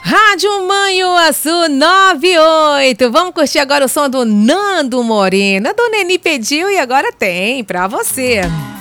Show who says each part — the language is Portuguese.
Speaker 1: Rádio Manhuaçu 98. Vamos curtir agora o som do Nando Moreno. A Dona Eni pediu e agora tem pra você.